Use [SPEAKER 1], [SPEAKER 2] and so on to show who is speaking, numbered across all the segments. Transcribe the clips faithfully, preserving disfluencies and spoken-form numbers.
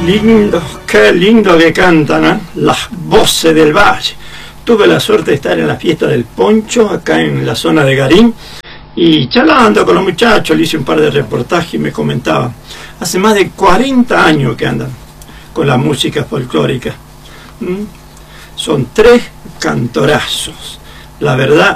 [SPEAKER 1] Lindo, qué lindo que cantan, ¿eh? Las voces del valle. Tuve la suerte de estar en la fiesta del poncho, acá en la zona de Garín, y charlando con los muchachos, le hice un par de reportajes y me comentaban, hace más de cuarenta años que andan con la música folclórica. ¿Mm? Son tres cantorazos, la verdad.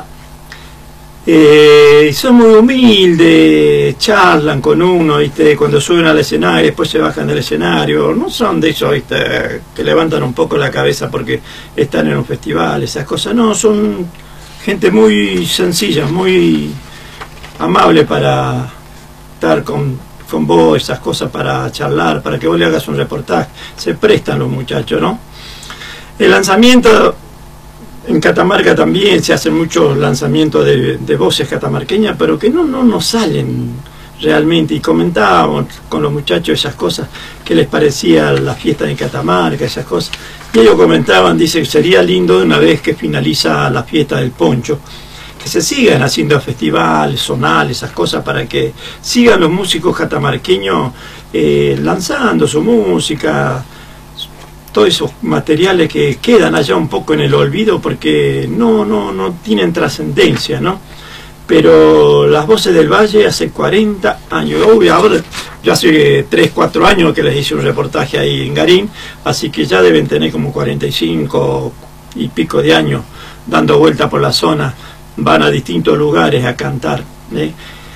[SPEAKER 1] Eh, son muy humildes, charlan con uno, ¿viste? Cuando suben al escenario y después se bajan del escenario, no son de esos, ¿viste? Que levantan un poco la cabeza porque están en un festival, esas cosas, no, son gente muy sencilla, muy amable para estar con, con vos, esas cosas, para charlar, para que vos le hagas un reportaje, se prestan los muchachos, ¿no? El lanzamiento en Catamarca también se hacen muchos lanzamientos de, de voces catamarqueñas, pero que no, no nos salen realmente. Y comentábamos con los muchachos esas cosas, qué les parecía la fiesta de Catamarca, esas cosas. Y ellos comentaban, dice que sería lindo una vez que finaliza la fiesta del poncho, que se sigan haciendo festivales, zonales, esas cosas, para que sigan los músicos catamarqueños eh, lanzando su música, todos esos materiales que quedan allá un poco en el olvido porque no, no, no tienen trascendencia, ¿no? Pero las voces del valle hace cuarenta años, uy, ahora ya hace tres, cuatro años que les hice un reportaje ahí en Garín, así que ya deben tener como cuarenta y cinco y pico de años dando vuelta por la zona, van a distintos lugares a cantar, ¿eh?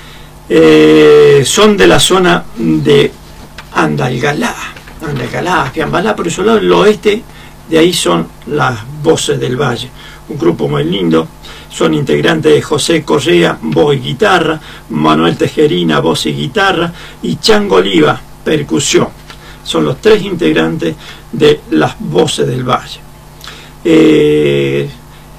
[SPEAKER 1] Eh, son de la zona de Andalgalá, Andalgalá, Fiambalá, por eso lado, el oeste, de ahí son las voces del valle, un grupo muy lindo. Son integrantes de José Correa, voz y guitarra, Manuel Tejerina, voz y guitarra, y Chango Oliva, percusión. Son los tres integrantes de las voces del valle. Eh,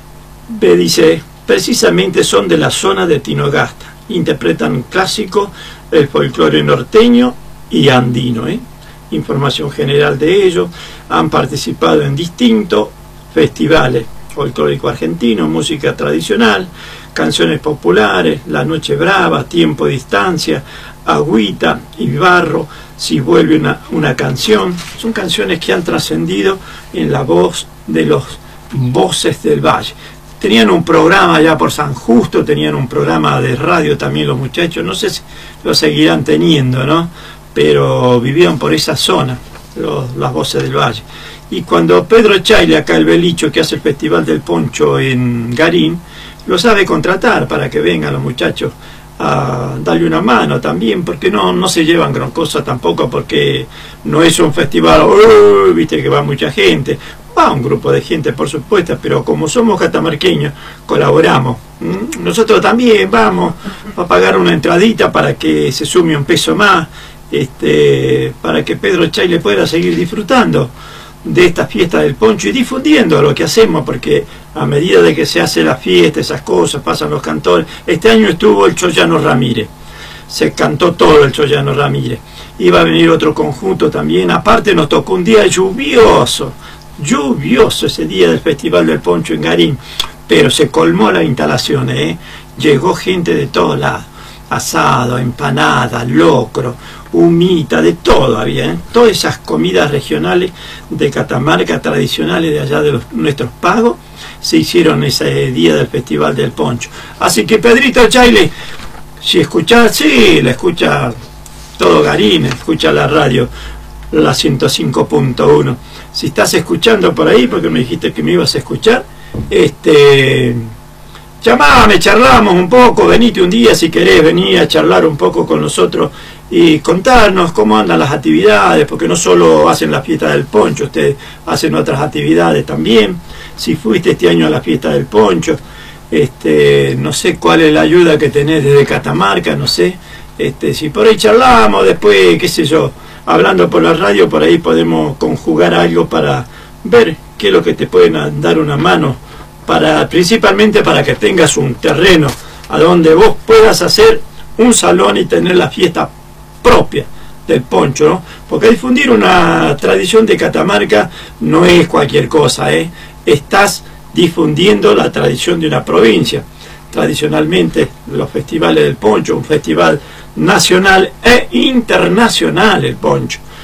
[SPEAKER 1] me dice, precisamente son de la zona de Tinogasta, interpretan clásico, el folclore norteño y andino, ¿eh? Información general de ellos, han participado en distintos festivales folclórico argentino, música tradicional, canciones populares, La Noche Brava, Tiempo y Distancia, Agüita y Barro, Si Vuelve una, una Canción. Son canciones que han trascendido en la voz de los voces del valle. Tenían un programa allá por San Justo, tenían un programa de radio también los muchachos, no sé si lo seguirán teniendo, ¿no? Pero vivían por esa zona, los, las voces del valle. Y cuando Pedro Chaile, acá el Belicho, que hace el Festival del Poncho en Garín, lo sabe contratar para que vengan los muchachos a darle una mano también, porque no, no se llevan gran cosa tampoco, porque no es un festival, uh, viste que va mucha gente, va un grupo de gente por supuesto, pero como somos catamarqueños, colaboramos. ¿Mm? Nosotros también vamos a pagar una entradita para que se sume un peso más, este, para que Pedro Chaile pueda seguir disfrutando de esta fiesta del poncho y difundiendo lo que hacemos, porque a medida de que se hace la fiesta, esas cosas, pasan los cantores. Este año estuvo el Choyano Ramírez, se cantó todo el Choyano Ramírez, iba a venir otro conjunto también, aparte nos tocó un día lluvioso, lluvioso ese día del Festival del Poncho en Garín, pero se colmó las instalaciones, ¿eh? Llegó gente de todos lados, asado, empanada, locro, humita, de todo había, ¿eh? Todas esas comidas regionales de Catamarca, tradicionales de allá de los, nuestros pagos, se hicieron ese día del Festival del Poncho. Así que Pedrito Chaile, si escuchás, sí, la escucha todo Garín, escucha la radio, la ciento cinco punto uno. Si estás escuchando por ahí, porque me dijiste que me ibas a escuchar, este... llamame, charlamos un poco, venite un día si querés venir a charlar un poco con nosotros y contarnos cómo andan las actividades, porque no solo hacen la fiesta del poncho, ustedes hacen otras actividades también. Si fuiste este año a la fiesta del poncho, este, no sé cuál es la ayuda que tenés desde Catamarca, no sé, este, si por ahí charlamos, después, qué sé yo, hablando por la radio, por ahí podemos conjugar algo para ver qué es lo que te pueden dar una mano, para, principalmente para que tengas un terreno a donde vos puedas hacer un salón y tener la fiesta propia del poncho, ¿no? Porque difundir una tradición de Catamarca no es cualquier cosa, ¿eh? Estás difundiendo la tradición de una provincia. Tradicionalmente los festivales del poncho, un festival nacional e internacional el poncho.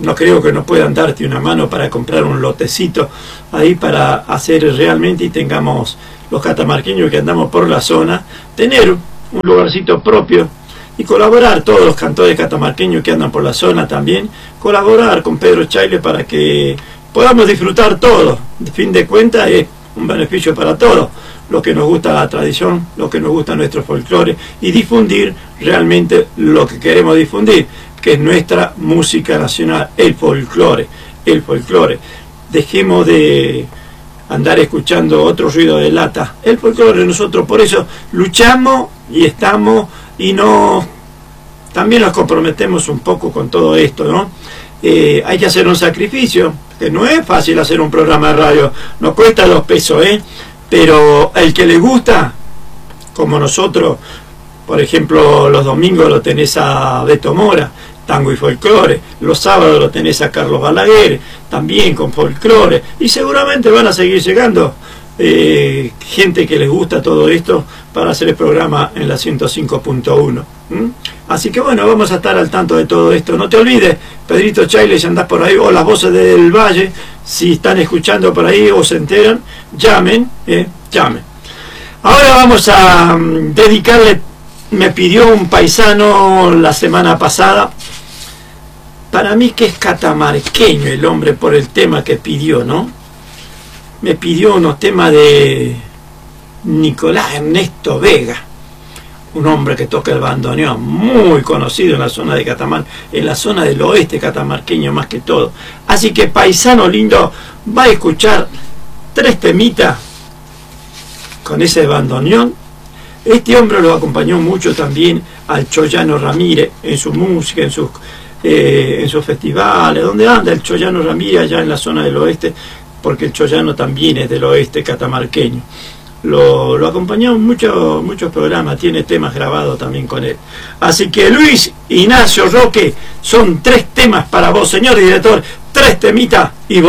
[SPEAKER 1] no creo que no puedan darte una mano para comprar un lotecito ahí para hacer realmente y tengamos los catamarqueños que andamos por la zona, tener un lugarcito propio y colaborar, todos los cantores catamarqueños que andan por la zona también, colaborar con Pedro Chaile para que podamos disfrutar todo. De fin de cuentas es un beneficio para todos, lo que nos gusta la tradición, lo que nos gusta nuestro folclore, y difundir realmente lo que queremos difundir, que es nuestra música nacional, el folclore, el folclore. Dejemos de andar escuchando otro ruido de lata, el folclore. Nosotros por eso luchamos y estamos, y no, también nos comprometemos un poco con todo esto, ¿no? Eh, hay que hacer un sacrificio, que no es fácil hacer un programa de radio, nos cuesta dos pesos, ¿eh? Pero el que le gusta, como nosotros, por ejemplo, los domingos lo tenés a Beto Mora, tango y folclore, los sábados lo tenés a Carlos Balaguer, también con folclore, y seguramente van a seguir llegando eh, gente que les gusta todo esto para hacer el programa en la ciento cinco punto uno. ¿Mm? Así que bueno, vamos a estar al tanto de todo esto. No te olvides, Pedrito Chaile, si andás por ahí, o las voces del Valle, si están escuchando por ahí o se enteran, llamen, eh, llamen. Ahora vamos a um, dedicarle, me pidió un paisano la semana pasada, para mí que es catamarqueño el hombre por el tema que pidió, ¿no? Me pidió unos temas de Nicolás Ernesto Vega, un hombre que toca el bandoneón, muy conocido en la zona de Catamarca, en la zona del oeste catamarqueño más que todo. Así que paisano lindo, va a escuchar tres temitas con ese bandoneón. Este hombre lo acompañó mucho también al Choyano Ramírez en su música, en sus, eh, en sus festivales, donde anda el Choyano Ramírez allá en la zona del oeste, porque el Choyano también es del oeste catamarqueño. Lo, lo acompañó en muchos muchos programas, tiene temas grabados también con él. Así que Luis Ignacio Roque, son tres temas para vos, señor director, tres temitas y vos.